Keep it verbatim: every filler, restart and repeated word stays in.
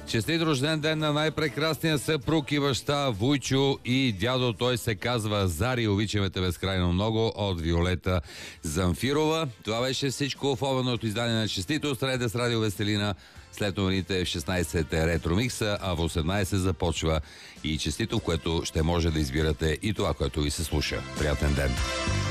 Честит рожден ден на най-прекрасния съпруг и баща Вуйчо и дядо. Той се казва Зари. Обичаме те безкрайно много от Виолета Замфирова. Това беше всичко в обедното издание на Честито. Среда с Радио Веселина. След новините в шестнайсет е Ретро Микса, а в осемнайсет започва и Честито, в което ще може да избирате и това, което ви се слуша. Приятен ден!